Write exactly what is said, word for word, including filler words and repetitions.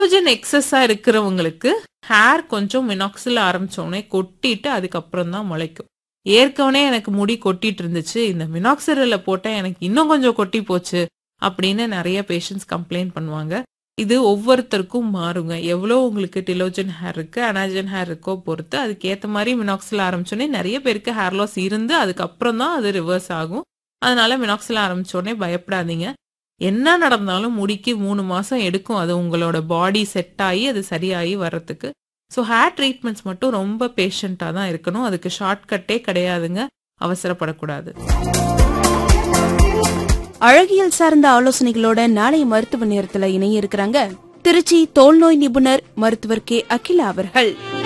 Oestrogen எக்ஸஸா இருக்கிறவங்களுக்கு hair கொஞ்சம் மினாக்சில் ஆரம்பிச்சோடனே கொட்டிட்டு அதுக்கப்புறம் தான் முளைக்கும். ஏற்கனவே எனக்கு முடி கொட்டிட்டு இருந்துச்சு, இந்த மினாக்சிரில போட்டா எனக்கு இன்னும் கொஞ்சம் கொட்டி போச்சு அப்படின்னு நிறைய பேஷண்ட்ஸ் கம்ப்ளைண்ட் பண்ணுவாங்க. இது ஒவ்வொருத்தருக்கும் மாறுங்க. எவ்வளோ உங்களுக்கு டிலோஜன் ஹேர் இருக்கு, அனாஜன் ஹேர் இருக்கோ பொறுத்து அதுக்கேற்ற மாதிரி மினாக்சில் ஆரம்பிச்சோடனே நிறைய பேருக்கு ஹேர் லாஸ் இருந்து அதுக்கப்புறம் தான் அது ரிவர்ஸ் ஆகும். அதனால மினாக்சில் ஆரம்பிச்சோடனே பயப்படாதீங்க. என்ன நடந்தாலும் முடிக்கு மூணு மாசம் எடுக்கும் அது உங்களோட பாடி செட் ஆகி அது சரியாகி வர்றதுக்கு. ஸோ ஹேர் ட்ரீட்மெண்ட்ஸ் மட்டும் ரொம்ப பேஷண்ட்டாக தான் இருக்கணும். அதுக்கு ஷார்ட்கட்டே கிடையாதுங்க, அவசரப்படக்கூடாது. அழகியல் சார்ந்த ஆலோசனைகளோட நாளைய மருத்துவ நேரத்துல இணைய இருக்கிறாங்க திருச்சி தோல் நோய் நிபுணர் மருத்துவர் கே அகிலா அவர்கள்.